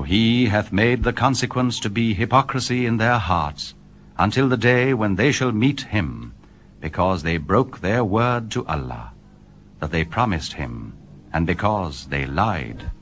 He hath made the consequence to be hypocrisy in their hearts, until the day when they shall meet him, because they broke their word to Allah, that they promised him, and because they lied.